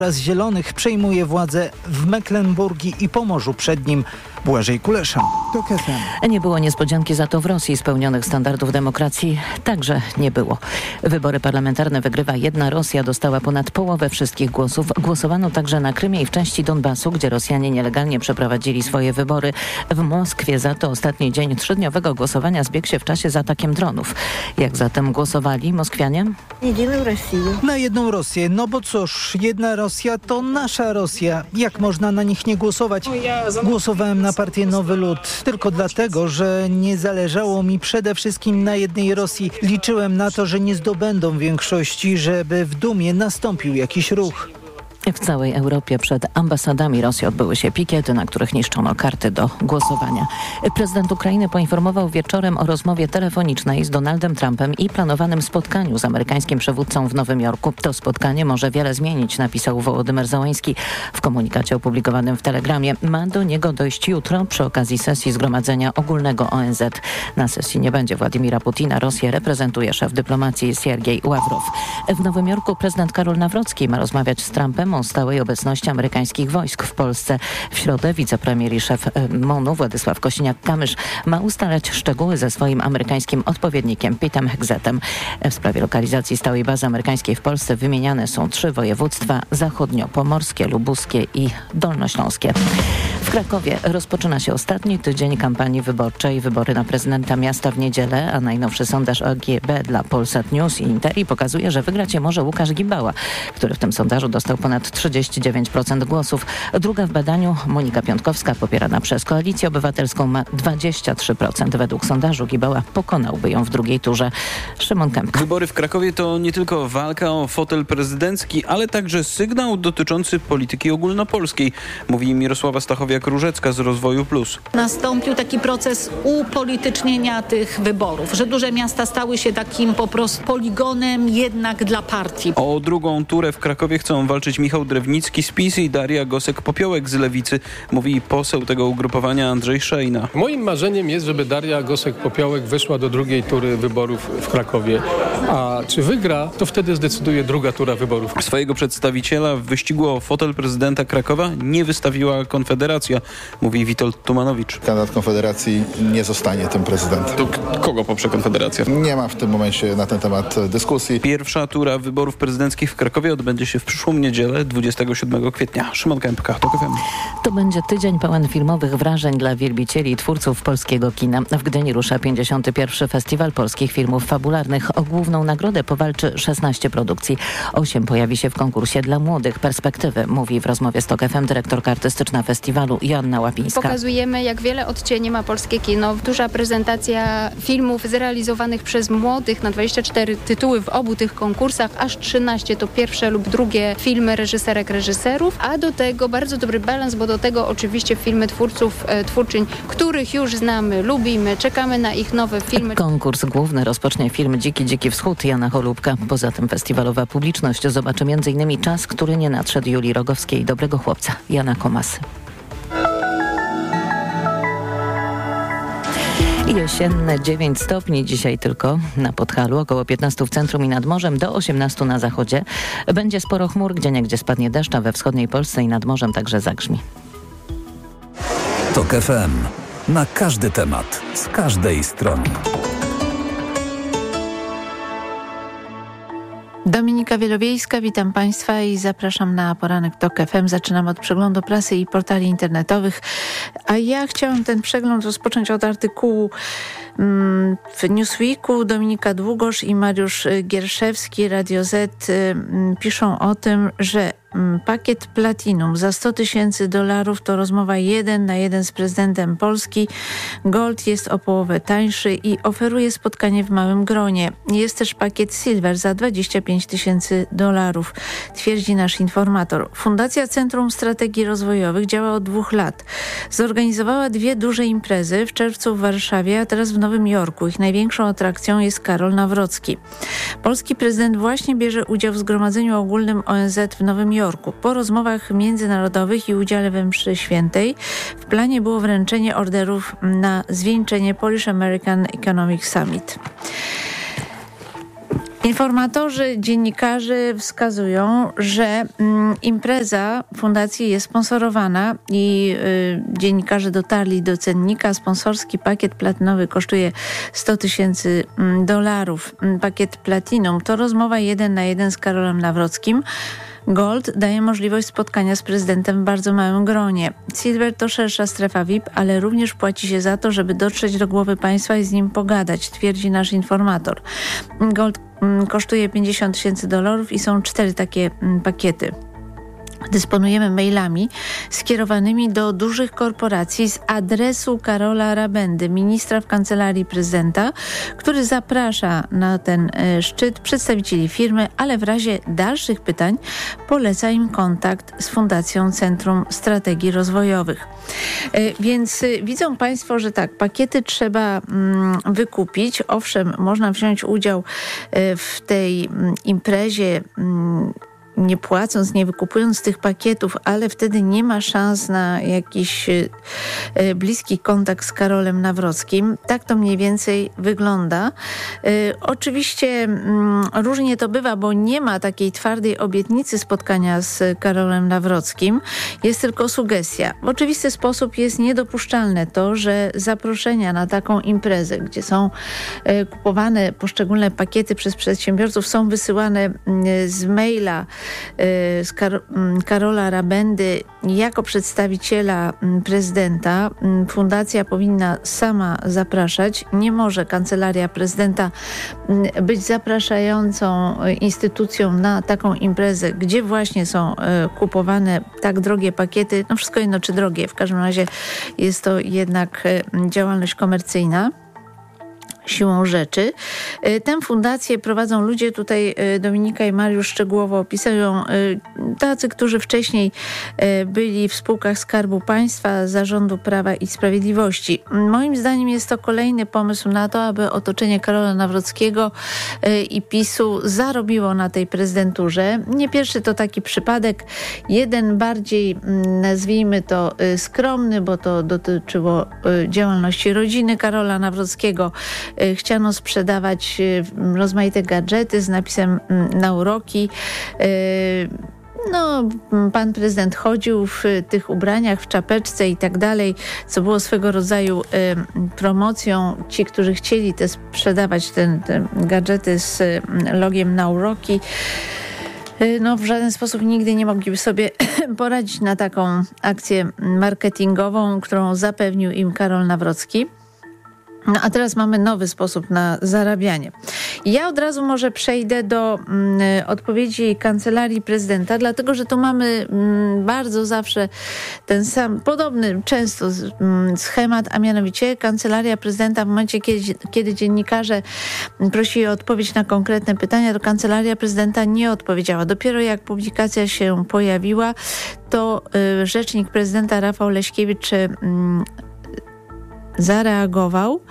oraz Zielonych przejmuje władzę w Mecklenburgii i Pomorzu Przednim. Błażej Kulesza. TOK FM. Nie było niespodzianki, za to w Rosji spełnionych standardów demokracji także nie było. Wybory parlamentarne wygrywa jedna Rosja, dostała ponad połowę wszystkich głosów. Głosowano także na Krymie i w części Donbasu, gdzie Rosjanie nielegalnie przeprowadzili swoje wybory. W Moskwie za to ostatni dzień trzydniowego głosowania zbiegł się w czasie z atakiem dronów. Jak zatem głosowali Moskwianie? Na jedną Rosję, no bo cóż, jedna Rosja to nasza Rosja. Jak można na nich nie głosować? Głosowałem na partię Nowy Lud tylko dlatego, że nie zależało mi przede wszystkim na jednej Rosji. Liczyłem na to, że nie zdobędą większości, żeby w Dumie nastąpił jakiś ruch. W całej Europie przed ambasadami Rosji odbyły się pikiety, na których niszczono karty do głosowania. Prezydent Ukrainy poinformował wieczorem o rozmowie telefonicznej z Donaldem Trumpem i planowanym spotkaniu z amerykańskim przywódcą w Nowym Jorku. To spotkanie może wiele zmienić, napisał Wołodymyr Zełenski w komunikacie opublikowanym w Telegramie. Ma do niego dojść jutro przy okazji sesji Zgromadzenia Ogólnego ONZ. Na sesji nie będzie Władimira Putina. Rosję reprezentuje szef dyplomacji Siergiej Ławrow. W Nowym Jorku prezydent Karol Nawrocki ma rozmawiać z Trumpem o stałej obecności amerykańskich wojsk w Polsce. W środę wicepremier i szef MON-u Władysław Kosiniak-Kamysz ma ustalać szczegóły ze swoim amerykańskim odpowiednikiem Pete'em Hegzetem. W sprawie lokalizacji stałej bazy amerykańskiej w Polsce wymieniane są 3 województwa: zachodniopomorskie, lubuskie i dolnośląskie. W Krakowie rozpoczyna się ostatni tydzień kampanii wyborczej. Wybory na prezydenta miasta w niedzielę, a najnowszy sondaż OGB dla Polsat News i Interi pokazuje, że wygrać może Łukasz Gibała, który w tym sondażu dostał ponad 39% głosów. Druga w badaniu Monika Piątkowska, popierana przez Koalicję Obywatelską, ma 23%. Według sondażu Gibała pokonałby ją w drugiej turze. Szymon Kępka. Wybory w Krakowie to nie tylko walka o fotel prezydencki, ale także sygnał dotyczący polityki ogólnopolskiej, mówi Mirosława Stachowiak-Różecka z Rozwoju Plus. Nastąpił taki proces upolitycznienia tych wyborów, że duże miasta stały się takim po prostu poligonem jednak dla partii. O drugą turę w Krakowie chcą walczyć Michał Drewnicki z PiS i Daria Gosek-Popiołek z Lewicy, mówi poseł tego ugrupowania Andrzej Szejna. Moim marzeniem jest, żeby Daria Gosek-Popiołek weszła do drugiej tury wyborów w Krakowie. A czy wygra, to wtedy zdecyduje druga tura wyborów. Swojego przedstawiciela w wyścigu o fotel prezydenta Krakowa nie wystawiła Konfederacja, mówi Witold Tumanowicz. Kandydat Konfederacji nie zostanie tym prezydentem. To kogo poprze Konfederacja? Nie ma w tym momencie na ten temat dyskusji. Pierwsza tura wyborów prezydenckich w Krakowie odbędzie się w przyszłą niedzielę, 27 kwietnia. Szymon Kępka, TOK FM. To będzie tydzień pełen filmowych wrażeń dla wielbicieli i twórców polskiego kina. W Gdyni rusza 51. Festiwal Polskich Filmów Fabularnych. O główną nagrodę powalczy 16 produkcji. 8 pojawi się w konkursie dla młodych. Perspektywy, mówi w rozmowie z TOK FM dyrektorka artystyczna festiwalu Joanna Łapińska. Pokazujemy, jak wiele odcieni ma polskie kino. Duża prezentacja filmów zrealizowanych przez młodych na 24 tytuły w obu tych konkursach. Aż 13 to pierwsze lub drugie filmy reżyserek, reżyserów, a do tego bardzo dobry balans, bo do tego oczywiście filmy twórców, twórczyń, których już znamy, lubimy, czekamy na ich nowe filmy. Konkurs główny rozpocznie film Dziki Wschód Jana Holubka. Poza tym festiwalowa publiczność zobaczy m.in. Czas, który nie nadszedł Julii Rogowskiej i Dobrego chłopca Jana Komasy. Jesienne 9 stopni dzisiaj tylko na Podhalu, około 15 w centrum i nad morzem, do 18 na zachodzie. Będzie sporo chmur, gdzieniegdzie spadnie deszcz, a we wschodniej Polsce i nad morzem także zagrzmi. TOK FM. Na każdy temat, z każdej strony. Dominika Wielowiejska, witam Państwa i zapraszam na poranek TOK FM. Zaczynam od przeglądu prasy i portali internetowych, a ja chciałam ten przegląd rozpocząć od artykułu w Newsweeku. Dominika Długosz i Mariusz Gierszewski, Radio Z, piszą o tym, że pakiet Platinum za $100,000 to rozmowa 1 na 1 z prezydentem Polski. Gold jest o połowę tańszy i oferuje spotkanie w małym gronie. Jest też pakiet Silver za $25,000, twierdzi nasz informator. Fundacja Centrum Strategii Rozwojowych działa od 2 lat. Zorganizowała 2 duże imprezy, w czerwcu w Warszawie, a teraz w Nowym Jorku. Ich największą atrakcją jest Karol Nawrocki. Polski prezydent właśnie bierze udział w Zgromadzeniu Ogólnym ONZ w Nowym Jorku. Po rozmowach międzynarodowych i udziale we mszy świętej w planie było wręczenie orderów na zwieńczenie Polish American Economic Summit. Informatorzy, dziennikarze wskazują, że impreza fundacji jest sponsorowana i dziennikarze dotarli do cennika. Sponsorski pakiet platynowy kosztuje $100,000. Pakiet Platinum to rozmowa 1 na 1 z Karolem Nawrockim. Gold daje możliwość spotkania z prezydentem w bardzo małym gronie. Silver to szersza strefa VIP, ale również płaci się za to, żeby dotrzeć do głowy państwa i z nim pogadać, twierdzi nasz informator. Gold kosztuje $50,000 i są 4 takie pakiety. Dysponujemy mailami skierowanymi do dużych korporacji z adresu Karola Rabendy, ministra w Kancelarii Prezydenta, który zaprasza na ten szczyt przedstawicieli firmy, ale w razie dalszych pytań poleca im kontakt z Fundacją Centrum Strategii Rozwojowych. Więc widzą państwo, że tak, pakiety trzeba wykupić. Owszem, można wziąć udział w tej imprezie nie płacąc, nie wykupując tych pakietów, ale wtedy nie ma szans na jakiś bliski kontakt z Karolem Nawrockim. Tak to mniej więcej wygląda. Oczywiście różnie to bywa, bo nie ma takiej twardej obietnicy spotkania z Karolem Nawrockim. Jest tylko sugestia. W oczywisty sposób jest niedopuszczalne to, że zaproszenia na taką imprezę, gdzie są kupowane poszczególne pakiety przez przedsiębiorców, są wysyłane z maila z Karola Rabendy jako przedstawiciela prezydenta. Fundacja powinna sama zapraszać. Nie może Kancelaria Prezydenta być zapraszającą instytucją na taką imprezę, gdzie właśnie są kupowane tak drogie pakiety. No wszystko jedno czy drogie. W każdym razie jest to jednak działalność komercyjna. Siłą rzeczy. Tę fundację prowadzą ludzie, tutaj Dominika i Mariusz szczegółowo opisują, tacy, którzy wcześniej byli w spółkach Skarbu Państwa, Zarządu Prawa i Sprawiedliwości. Moim zdaniem jest to kolejny pomysł na to, aby otoczenie Karola Nawrockiego i PiS-u zarobiło na tej prezydenturze. Nie pierwszy to taki przypadek. Jeden bardziej, nazwijmy to, skromny, bo to dotyczyło działalności rodziny Karola Nawrockiego. Chciano sprzedawać rozmaite gadżety z napisem na uroki. No, pan prezydent chodził w tych ubraniach, w czapeczce i tak dalej, co było swego rodzaju promocją. Ci, którzy chcieli te sprzedawać te gadżety z logiem na uroki, no w żaden sposób nigdy nie mogliby sobie poradzić na taką akcję marketingową, którą zapewnił im Karol Nawrocki. No a teraz mamy nowy sposób na zarabianie. Ja od razu może przejdę do odpowiedzi Kancelarii Prezydenta, dlatego że tu mamy bardzo zawsze ten sam, podobny często schemat, a mianowicie Kancelaria Prezydenta w momencie, kiedy dziennikarze prosili o odpowiedź na konkretne pytania, to Kancelaria Prezydenta nie odpowiedziała. Dopiero jak publikacja się pojawiła, to rzecznik prezydenta Rafał Leśkiewicz zareagował.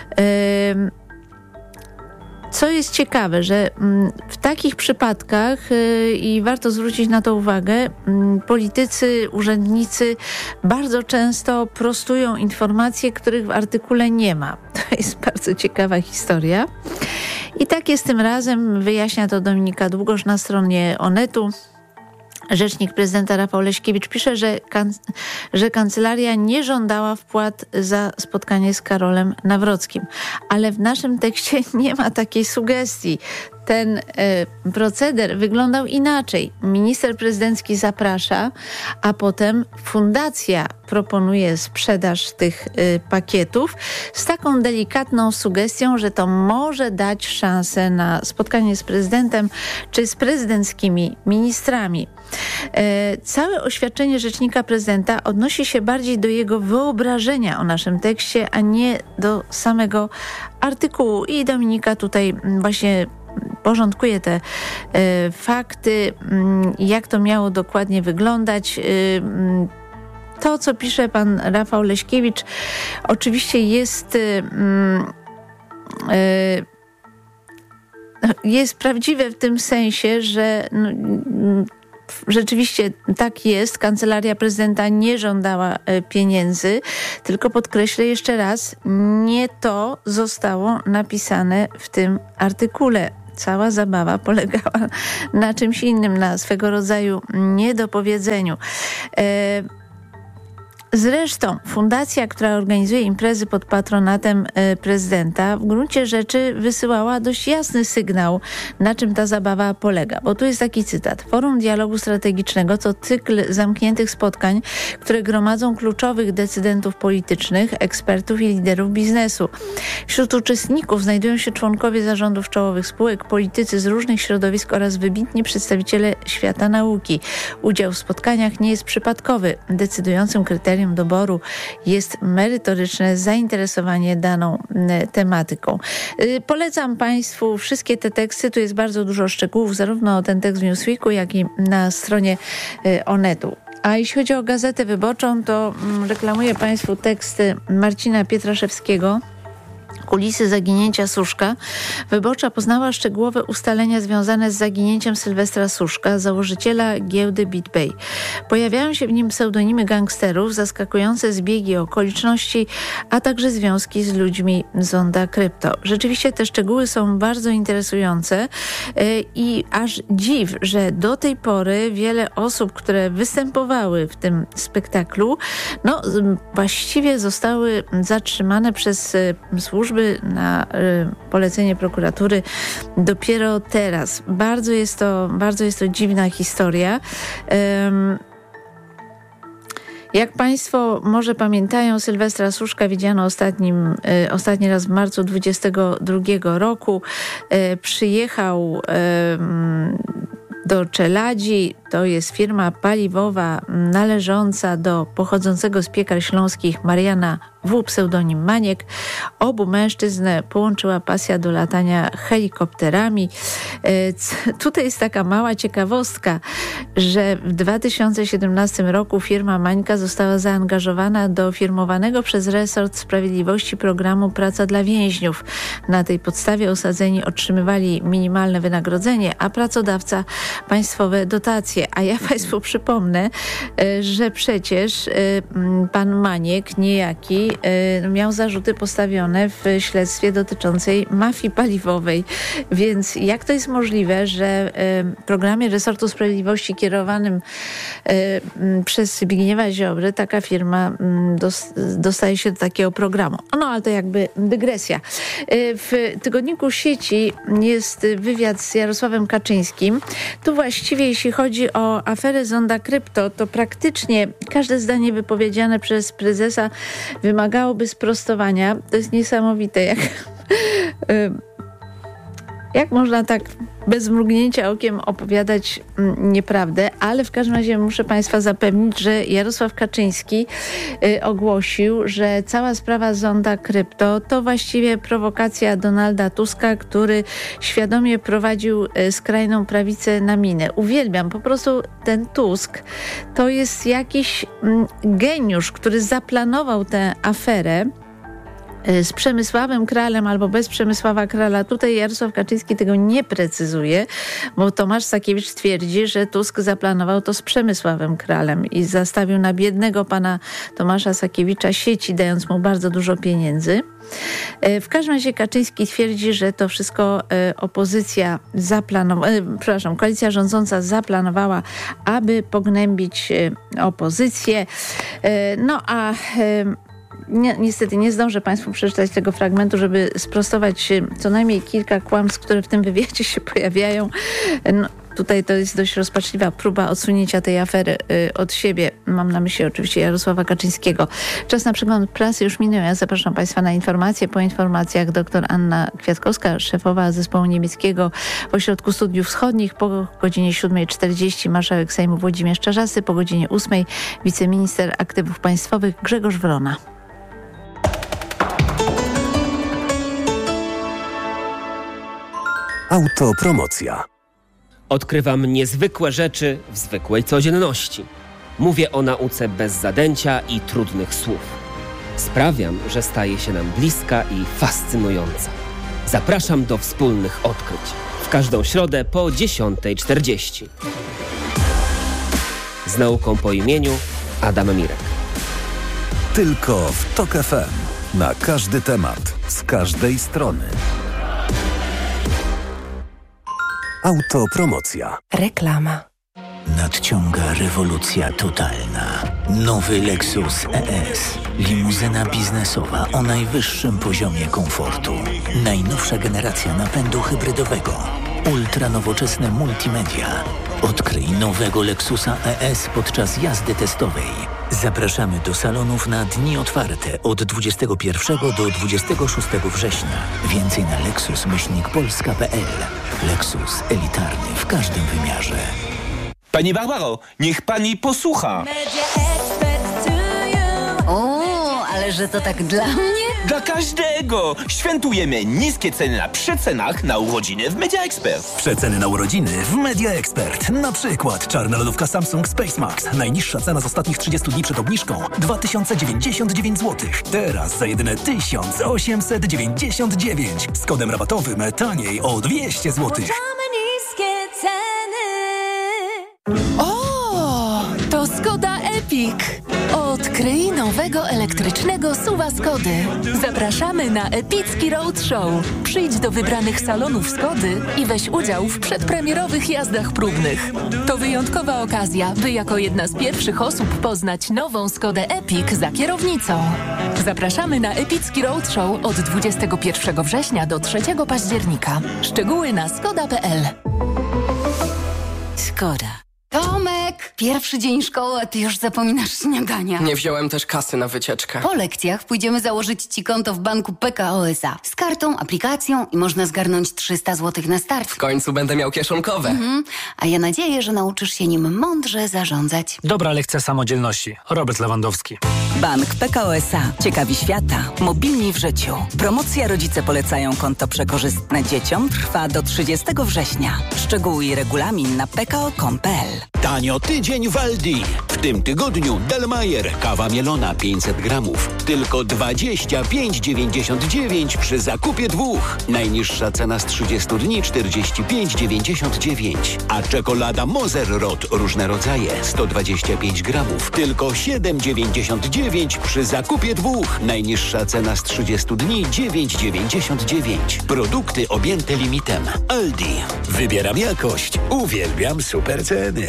Co jest ciekawe, że w takich przypadkach i warto zwrócić na to uwagę, politycy, urzędnicy bardzo często prostują informacje, których w artykule nie ma. To jest bardzo ciekawa historia. I tak jest tym razem, wyjaśnia to Dominika Długosz na stronie Onetu. Rzecznik prezydenta Rafał Leśkiewicz pisze, że kancelaria nie żądała wpłat za spotkanie z Karolem Nawrockim. Ale w naszym tekście nie ma takiej sugestii. Ten proceder wyglądał inaczej. Minister prezydencki zaprasza, a potem fundacja proponuje sprzedaż tych pakietów z taką delikatną sugestią, że to może dać szansę na spotkanie z prezydentem czy z prezydenckimi ministrami. Całe oświadczenie rzecznika prezydenta odnosi się bardziej do jego wyobrażenia o naszym tekście, a nie do samego artykułu. I Dominika tutaj właśnie porządkuje te fakty, jak to miało dokładnie wyglądać. To, co pisze pan Rafał Leśkiewicz, oczywiście jest prawdziwe w tym sensie, że rzeczywiście tak jest. Kancelaria prezydenta nie żądała pieniędzy, tylko podkreślę jeszcze raz, nie to zostało napisane w tym artykule. cała zabawa polegała na czymś innym, na swego rodzaju niedopowiedzeniu. Zresztą fundacja, która organizuje imprezy pod patronatem prezydenta, w gruncie rzeczy wysyłała dość jasny sygnał, na czym ta zabawa polega. Bo tu jest taki cytat. Forum Dialogu Strategicznego to cykl zamkniętych spotkań, które gromadzą kluczowych decydentów politycznych, ekspertów i liderów biznesu. Wśród uczestników znajdują się członkowie zarządów czołowych spółek, politycy z różnych środowisk oraz wybitni przedstawiciele świata nauki. Udział w spotkaniach nie jest przypadkowy. Decydującym kryterium doboru jest merytoryczne zainteresowanie daną tematyką. Polecam Państwu wszystkie te teksty. Tu jest bardzo dużo szczegółów, zarówno ten tekst w Newsweeku, jak i na stronie Onetu. A jeśli chodzi o Gazetę Wyborczą, to reklamuję Państwu teksty Marcina Pietraszewskiego. Kulisy zaginięcia Suszka. Wyborcza poznała szczegółowe ustalenia związane z zaginięciem Sylwestra Suszka, założyciela giełdy BitPay. Pojawiają się w nim pseudonimy gangsterów, zaskakujące zbiegi okoliczności, a także związki z ludźmi z Zonda Krypto. Rzeczywiście te szczegóły są bardzo interesujące i aż dziw, że do tej pory wiele osób, które występowały w tym spektaklu, właściwie zostały zatrzymane przez służby na polecenie prokuratury dopiero teraz. Bardzo jest to dziwna historia. Jak Państwo może pamiętają, Sylwestra Suszka widziano ostatni raz w marcu 2022 roku. Przyjechał do Czeladzi. To jest firma paliwowa należąca do pochodzącego z Piekar Śląskich Mariana W., pseudonim Maniek. Obu mężczyzn połączyła pasja do latania helikopterami. Tutaj jest taka mała ciekawostka, że w 2017 roku firma Mańka została zaangażowana do firmowanego przez resort sprawiedliwości programu Praca dla więźniów. Na tej podstawie osadzeni otrzymywali minimalne wynagrodzenie, a pracodawca państwowe dotacje. A ja Państwu przypomnę, że przecież pan Maniek niejaki miał zarzuty postawione w śledztwie dotyczącej mafii paliwowej. Więc jak to jest możliwe, że w programie resortu sprawiedliwości kierowanym przez Zbigniewa Ziobry taka firma dostaje się do takiego programu? Ale to jakby dygresja. W tygodniku Sieci jest wywiad z Jarosławem Kaczyńskim. Tu właściwie jeśli chodzi o aferę Zonda Krypto, to praktycznie każde zdanie wypowiedziane przez prezesa wymagałoby sprostowania. To jest niesamowite, jak można tak bez mrugnięcia okiem opowiadać nieprawdę, ale w każdym razie muszę Państwa zapewnić, że Jarosław Kaczyński ogłosił, że cała sprawa Zonda Krypto to właściwie prowokacja Donalda Tuska, który świadomie prowadził skrajną prawicę na minę. Uwielbiam, po prostu ten Tusk to jest jakiś geniusz, który zaplanował tę aferę z Przemysławem Kralem albo bez Przemysława Krala. Tutaj Jarosław Kaczyński tego nie precyzuje, bo Tomasz Sakiewicz twierdzi, że Tusk zaplanował to z Przemysławem Kralem i zastawił na biednego pana Tomasza Sakiewicza sieci, dając mu bardzo dużo pieniędzy. W każdym razie Kaczyński twierdzi, że to wszystko koalicja rządząca zaplanowała, aby pognębić opozycję. Niestety nie zdążę Państwu przeczytać tego fragmentu, żeby sprostować co najmniej kilka kłamstw, które w tym wywiadzie się pojawiają. Tutaj to jest dość rozpaczliwa próba odsunięcia tej afery od siebie. Mam na myśli oczywiście Jarosława Kaczyńskiego. Czas na przegląd prasy już minął. Ja zapraszam Państwa na informacje. Po informacjach dr Anna Kwiatkowska, szefowa zespołu niemieckiego w Ośrodku Studiów Wschodnich. Po godzinie 7:40 marszałek Sejmu Włodzimierz Czarzasty. Po godzinie 8:00 wiceminister aktywów państwowych Grzegorz Wrona. Autopromocja. Odkrywam niezwykłe rzeczy w zwykłej codzienności. Mówię o nauce bez zadęcia i trudnych słów. Sprawiam, że staje się nam bliska i fascynująca. Zapraszam do wspólnych odkryć. W każdą środę po 10:40. Z nauką po imieniu Adam Mirek. Tylko w TOK FM. Na każdy temat, z każdej strony. Autopromocja. Reklama. Nadciąga rewolucja totalna. Nowy Lexus ES. Limuzyna biznesowa o najwyższym poziomie komfortu. Najnowsza generacja napędu hybrydowego. Ultranowoczesne multimedia. Odkryj nowego Lexusa ES podczas jazdy testowej. Zapraszamy do salonów na dni otwarte od 21 do 26 września. Więcej na lexus-polska.pl. Lexus elitarny w każdym wymiarze. Pani Barbaro, niech pani posłucha. O, ale że to tak dla mnie? Dla każdego! Świętujemy niskie ceny na przecenach na urodziny w Media Expert. Przeceny na urodziny w Media Expert. Na przykład czarna lodówka Samsung Space Max. Najniższa cena z ostatnich 30 dni przed obniżką 2099 zł. Teraz za jedyne 1899. Z kodem rabatowym taniej o 200 zł. O, to Skoda Epic. Odkryj nowego elektrycznego SUV-a Skody. Zapraszamy na epicki roadshow. Przyjdź do wybranych salonów Skody i weź udział w przedpremierowych jazdach próbnych. To wyjątkowa okazja, by jako jedna z pierwszych osób poznać nową Skodę Epic za kierownicą. Zapraszamy na epicki roadshow od 21 września do 3 października. Szczegóły na skoda.pl. Skoda. Tomek! Pierwszy dzień szkoły, a ty już zapominasz śniadania. Nie wziąłem też kasy na wycieczkę. Po lekcjach pójdziemy założyć ci konto w banku PKO SA. Z kartą, aplikacją i można zgarnąć 300 zł na start. W końcu będę miał kieszonkowe. A ja nadzieję, że nauczysz się nim mądrze zarządzać. Dobra lekcja samodzielności. Robert Lewandowski. Bank PKO SA. Ciekawi świata. Mobilni w życiu. Promocja Rodzice polecają konto przekorzystne dzieciom trwa do 30 września. Szczegóły i regulamin na pko.com.pl. Tanio tydzień w Aldi. W tym tygodniu Delmayer kawa mielona 500 gramów. Tylko 25,99 przy zakupie 2. Najniższa cena z 30 dni 45,99. A czekolada Moser Rot różne rodzaje 125 gramów. Tylko 7,99 przy zakupie 2. Najniższa cena z 30 dni 9,99. Produkty objęte limitem. Aldi. Wybieram jakość. Uwielbiam super ceny.